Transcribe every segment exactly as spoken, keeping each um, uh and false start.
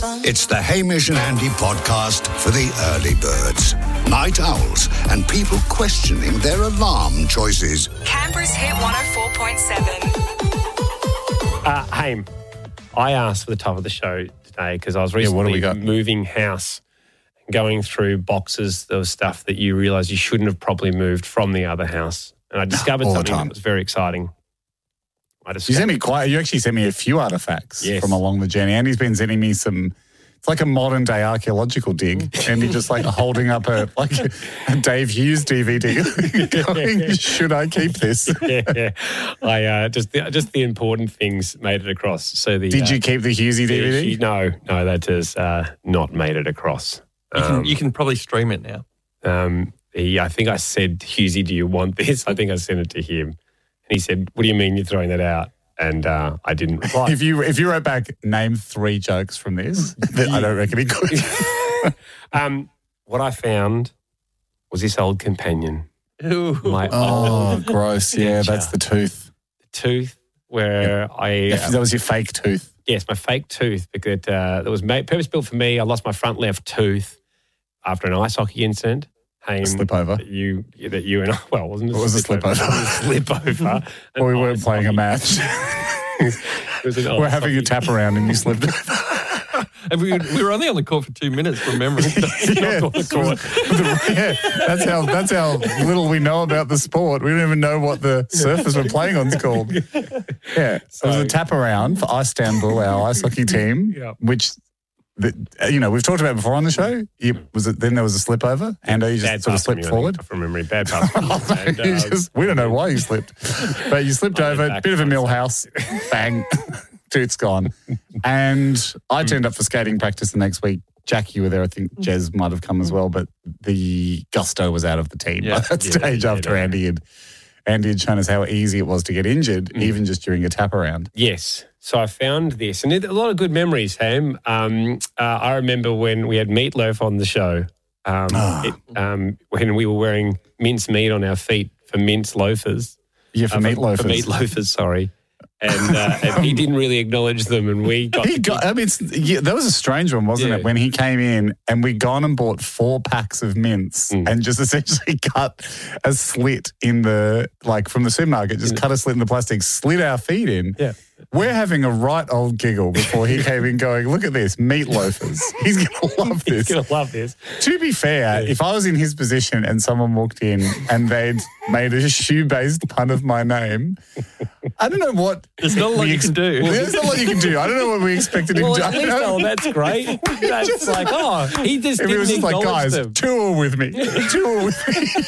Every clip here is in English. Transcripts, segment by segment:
It's the Hamish and Andy podcast for the early birds, night owls, and people questioning their alarm choices. Canberra's Hit one oh four point seven. Uh, Haim, I asked for the top of the show today because I was recently Yeah, what do we got? moving house, going through boxes of stuff that you realise you shouldn't have properly moved from the other house. And I discovered All the something time. that was very exciting. I You discovered, sent me quite. You actually sent me a few artifacts Yes. from along the journey. Andy's been sending me some. It's like a modern day archaeological dig, and you're just like holding up a like a, a Dave Hughes D V D. Going, should I keep this? yeah, yeah. I uh, just the, just the important things made it across. So the Did uh, you keep the Hughesy D V D? the- No, no, that has uh, not made it across. You can, Um, you can probably stream it now. Um, he, I think I said, Hughesy, do you want this? I think I sent it to him. And he said, what do you mean you're throwing that out? And uh, I didn't reply. If you if you wrote back, name three jokes from this, then I don't reckon he could. um, what I found was this old companion, Ooh. my Oh, old gross! Yeah, that's the tooth. tooth, where I Yeah, that was your fake tooth. yes, my fake tooth, because uh, that was made, purpose built for me. I lost my front left tooth after an ice hockey incident. Haim, A slip over. that you that you and I, well, it wasn't a It was a slip slip over. over. It was a slip over. Or we An weren't ice playing a hockey- match. It was an We're ice having a hockey- tap around and you slipped. And we, we were only on the court for two minutes from memory. yeah, yeah, that's how that's how little we know about the sport. We don't even know what the surface we're playing on is called. Yeah, so it was a tap around for Istanbul, our ice hockey team, Yeah. which. The, you know, we've talked about before on the show. You, was it then there was a slip over, and you just Bad sort of pass from slipped you, I forward. think, from memory. Bad pass from you. And, You uh, just- we don't know why you slipped, but you slipped I went over. back Bit of a to mill myself. house, bang, tooth's gone. And I turned up for skating practice the next week. Jack, you were there. I think Jez might have come as well, but the gusto was out of the team Yeah. by that Yeah, stage yeah, after yeah. Andy had Andy had shown us how easy it was to get injured, Mm. even just during a tap around. Yes. So I found this, and a lot of good memories, Ham. Um, uh, I remember when we had Meatloaf on the show, um, Ah. it, um, when we were wearing mince meat on our feet for mince loafers. Yeah, for Uh, meat loafers. For meat loafers, sorry. And, uh, and he didn't really acknowledge them, and we got... He got, I mean, it's, yeah, that was a strange one, wasn't Yeah. it? When he came in and we'd gone and bought four packs of mints Mm. and just essentially cut a slit in the, like from the supermarket, just cut a slit in the plastic, slid our feet in. Yeah. We're having a right old giggle before he came in going, look at this, meat loafers. He's going to love He's this. going to love this. To be fair, if I was in his position and someone walked in and they'd made a shoe-based pun of my name, I don't know what... There's not a lot we you can do. Well, there's not a lot you can do. I don't know what we expected him Well, to at do. least, oh, that's great. That's like, oh, he just If didn't he was just like, acknowledge guys, them. tour with me. Tour with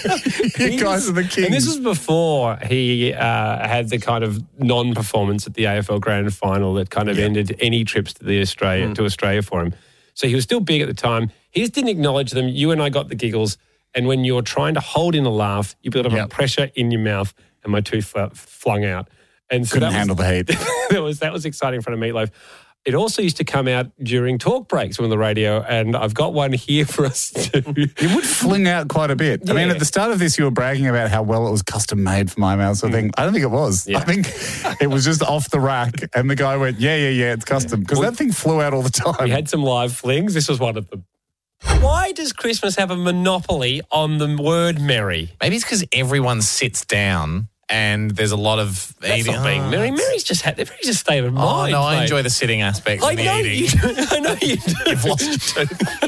me. You guys are the kings. And this was before he uh, had the kind of non-performance at the A F L Grand Final that kind of Yeah. ended any trips to the Australia to Australia for him. So he was still big at the time. He just didn't acknowledge them. You and I got the giggles. And when you're trying to hold in a laugh, you build up Yep. a pressure in your mouth, and my tooth fl- flung out. And so Couldn't that handle was, the heat. that was that was exciting in front of Meatloaf. It also used to come out during talk breaks on the radio, and I've got one here for us to. It would fling out quite a bit. I mean, Yeah. at the start of this, you were bragging about how well it was custom made for my mouth. So I think I don't think it was. Yeah. I think it was just off the rack, and the guy went, "Yeah, yeah, yeah, it's custom," because Well, that thing flew out all the time. We had some live flings. This was one of them. Why does Christmas have a monopoly on the word merry? Maybe it's because everyone sits down and there's a lot of That's eating. not being Oh, merry. it's- Merry's just had, Merry's a state of Oh, mind. no, I mate. enjoy the sitting aspect I and the know eating. you do. I know you do. You've lost your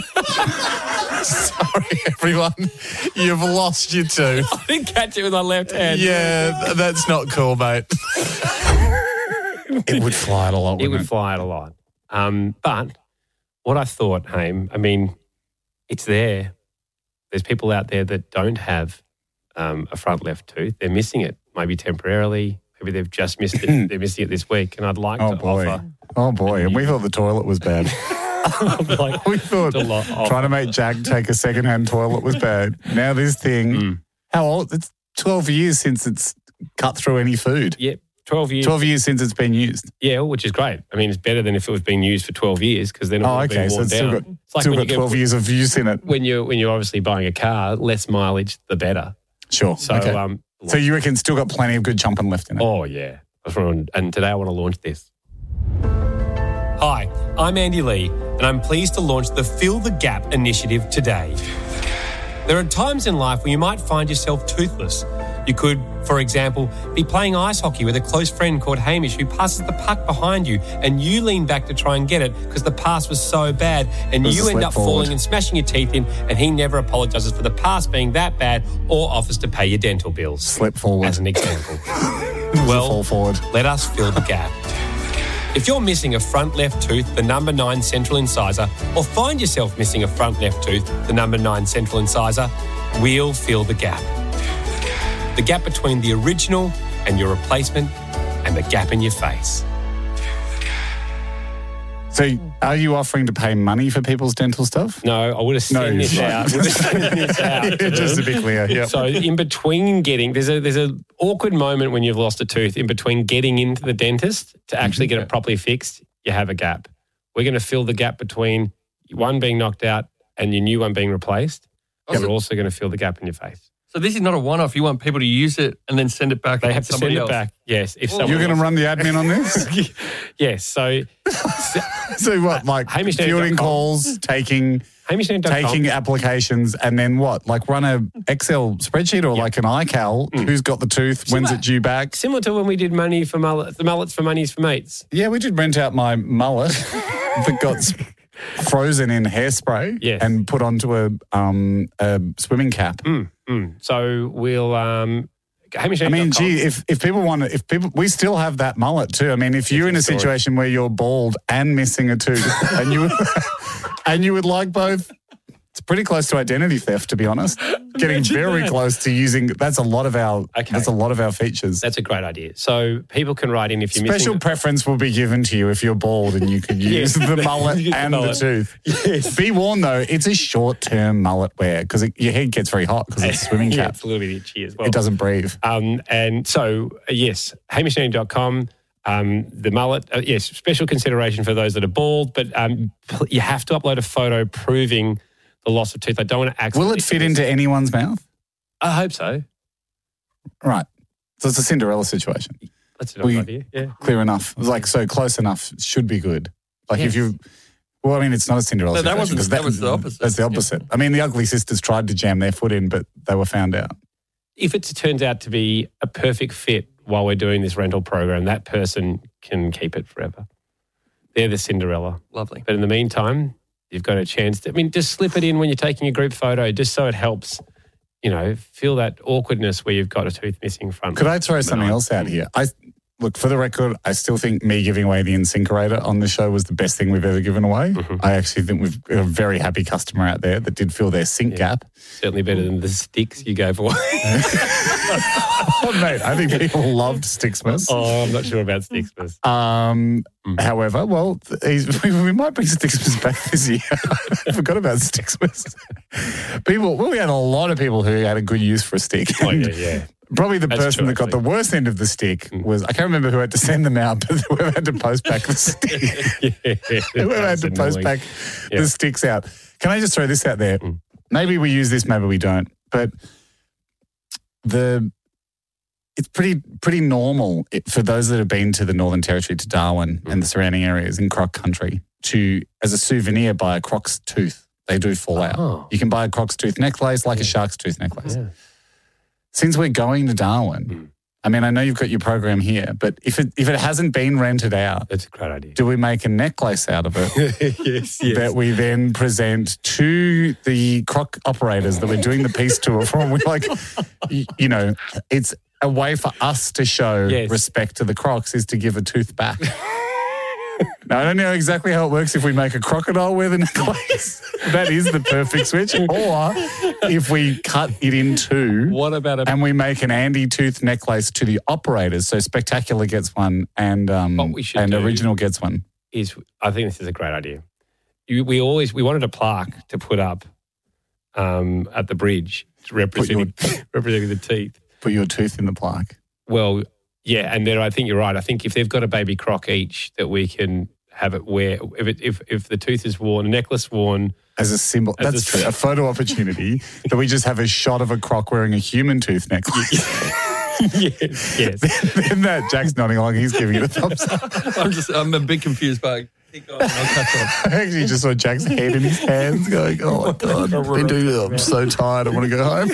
tooth. Sorry, everyone. You've lost your tooth. I didn't catch it with my left hand. Yeah, that's not cool, mate. It would fly out a lot. It wouldn't would fly out a lot. Um, but what I thought, Haim, I mean, it's there. There's people out there that don't have um, a front left tooth. They're missing it, maybe temporarily. Maybe they've just missed it. They're missing it this week. And I'd like Oh to boy! offer. Oh boy! And we thought the toilet was bad. I'd like We thought to lo- offer. trying to make Jack take a second-hand toilet was bad. Now this thing, Mm. how old? It's twelve years since it's cut through any food. Yeah, twelve years. twelve years since it's been used. Yeah, which is great. I mean, it's better than if it was being used for twelve years because then it Oh, would okay. be So worn it's still down. got, It's like still when got you get- twelve years of use in it. When you're, when you're obviously buying a car, less mileage, the better. Sure. So, okay. um, so you reckon still got plenty of good chumping left in it? oh, yeah. That's what I want- And today I want to launch this. Hi, I'm Andy Lee, and I'm pleased to launch the Fill the Gap initiative today. There are times in life when you might find yourself toothless. You could, for example, be playing ice hockey with a close friend called Hamish who passes the puck behind you and you lean back to try and get it because the pass was so bad and you end up forward. falling and smashing your teeth in and he never apologises for the pass being that bad or offers to pay your dental bills. Slip forward. As an example. Well, fall forward. Let us fill the gap. If you're missing a front left tooth, the number nine central incisor, or find yourself missing a front left tooth, the number nine central incisor, we'll fill the gap. The gap between the original and your replacement, and the gap in your face. So, are you offering to pay money for people's dental stuff? No, I would have sent No, this you're out. Would have sent this out to Just to them. be clear. Yep. So in between getting, there's a there's a awkward moment when you've lost a tooth in between getting into the dentist to actually get it properly fixed, you have a gap. We're going to fill the gap between one being knocked out and your new one being replaced. And we're also going to fill the gap in your face. So this is not a one-off. You want people to use it and then send it back. They to have to send somebody it else. back. Yes. If someone You're going to else- run the admin on this? Yes. So So what, like Hamish Nanny dot fielding com. calls, taking Hamish Nanny dot com. taking applications, and then what? Like run a Excel spreadsheet or like an iCal? Mm. Who's got the tooth? When's it due back? Similar to when we did money for mullets, the mullets for money's for mates. Yeah, we did rent out my mullet that got s- frozen in hairspray Yes. and put onto a um a swimming cap. Mm, mm. So we'll um, Hamish I Nanny mean, dot com. gee, if, if people want to, if people, we still have that mullet too. I mean, if you're in a story. situation where you're bald and missing a tooth and you and you would like both, it's pretty close to identity theft, to be honest. Getting very that. close to using, that's a lot of our, Okay. that's a lot of our features. That's a great idea. So people can write in if you're Special missing. preference will be given to you if you're bald and you can use Yes. the mullet Use the and the mullet. tooth. Yes. Be warned though, it's a short-term mullet wear because your head gets very hot because it's a swimming Yeah, cap. it's a little bit itchy as well. It doesn't breathe. Um, and so, uh, yes, Hamish Nanny dot com, um, the mullet, uh, yes, special consideration for those that are bald, but um, pl- you have to upload a photo proving the loss of tooth. I don't want to accidentally. Will it fit into anyone's mouth? I hope so. Right. So it's a Cinderella situation. That's a We- nice idea. Yeah. Clear enough. It was like, so close enough should be good. Like Yes. if you, well, I mean, it's not a Cinderella No, that situation. wasn't- 'cause that was the opposite. That's the opposite. I mean, the Ugly Sisters tried to jam their foot in, but they were found out. If it turns out to be a perfect fit while we're doing this rental program, that person can keep it forever. They're the Cinderella. Lovely. But in the meantime, you've got a chance to, I mean, just slip it in when you're taking a group photo, just so it helps, you know, feel that awkwardness where you've got a tooth missing front. Could I throw something Benign. else out here? I Look, for the record, I still think me giving away the InSinkerator on the show was the best thing we've ever given away. Mm-hmm. I actually think we've got a very happy customer out there that did fill their sink gap. Certainly better than the sticks you gave away. Oh, mate, I think people loved Sticksmas. Oh, I'm not sure about Sticksmas. Um, Mm. However, well, he's, we, we might bring Sticksmas back this year. I forgot about Sticksmas. People, well, we had a lot of people who had a good use for a stick. Oh, And yeah, yeah. Probably the That's person true, that got the actually. worst end of the stick was, I can't remember who had to send them out, but whoever had to post back the stick. Yeah, Whoever had that's to post annoying. back Yeah. the sticks out. Can I just throw this out there? Mm. Maybe we use this, maybe we don't. But the it's pretty pretty normal it, for those that have been to the Northern Territory, to Darwin Mm. and the surrounding areas in Croc country, to as a souvenir buy a Croc's tooth. They do fall out. Oh. You can buy a Croc's tooth necklace like a shark's tooth necklace. Yeah. Since we're going to Darwin, Mm. I mean, I know you've got your program here, but if it if it hasn't been rented out, That's a great idea. do we make a necklace out of it? yes, That we then present to the Croc operators that we're doing the peace tour for. And we're like, y- you know, it's a way for us to show Yes. respect to the Crocs is to give a tooth back. Now, I don't know exactly how it works if we make a crocodile wear the necklace. That is the perfect switch. Or if we cut it in two What about a and we make an Andy tooth necklace to the operators. So Spectacular gets one and um, What we should and do- Original gets one. is I think this is a great idea. You, we always we wanted a plaque to put up um, at the bridge representing representing the teeth. Put your tooth in the plaque. Well, yeah, and then I think you're right. I think if they've got a baby croc each, that we can have it wear if it, if if the tooth is worn, a necklace worn. As a symbol. As That's a- true. A photo opportunity that we just have a shot of a croc wearing a human tooth necklace. yes, yes. Then that Jack's nodding along, he's giving it a thumbs up. I'm just, I'm a bit confused by Keep going. I'll catch up. I actually just saw Jack's head in his hands going, oh, my God, been doing, I'm so tired. I want to go home.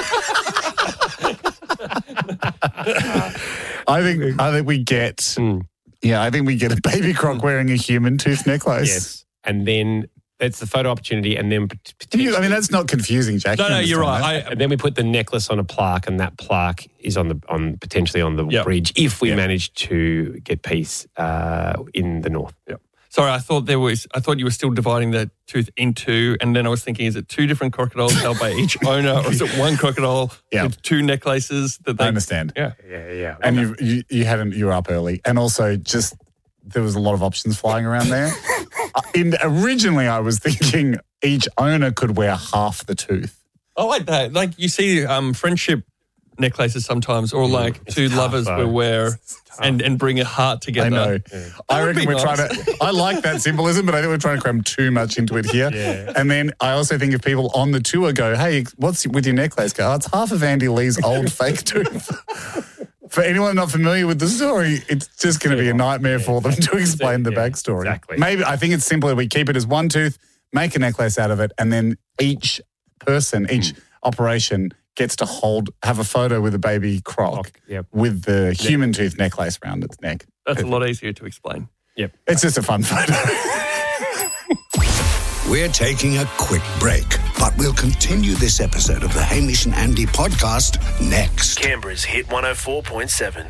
I think I think we get, Mm. yeah, I think we get a baby croc wearing a human tooth necklace. Yes. And then that's the photo opportunity. And then You- I mean, that's not confusing, Jack. No, You no, you're understand right. that? I, and then we put the necklace on a plaque, and that plaque is on the on potentially on the Yep. bridge if we Yep. manage to get peace uh, in the north. yeah. Sorry, I thought there was. I thought you were still dividing the tooth into, and then I was thinking, is it two different crocodiles held by each owner, or is it one crocodile Yeah. with two necklaces that they I understand. Yeah. Yeah, yeah. And you, you you hadn't you were up early, and also just there was a lot of options flying around there. Uh, In originally, I was thinking each owner could wear half the tooth. I like that. Like you see um, friendship necklaces sometimes, or like two tough, lovers though. will wear and, and bring a heart together. I know. I would reckon be we're nice. trying to. I like that symbolism, but I think we're trying to cram too much into it here. Yeah. And then I also think if people on the tour go, "Hey, what's with your necklace?" Go, "Oh, it's half of Andy Lee's old fake tooth." For anyone not familiar with the story, it's just going to be a nightmare for them to explain the Yeah, backstory. exactly. Maybe I think it's simpler. We keep it as one tooth, make a necklace out of it, and then each person, each operation gets to hold, have a photo with a baby croc Croc, yep. with the human tooth necklace around its neck. That's a lot easier to explain. Yep. It's just a fun photo. We're taking a quick break, but we'll continue this episode of the Hamish and Andy podcast next. Canberra's Hit one oh four point seven.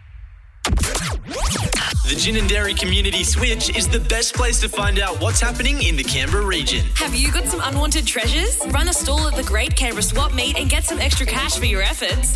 The Gin and Dairy Community Switch is the best place to find out what's happening in the Canberra region. Have you got some unwanted treasures? Run a stall at the Great Canberra Swap Meet and get some extra cash for your efforts.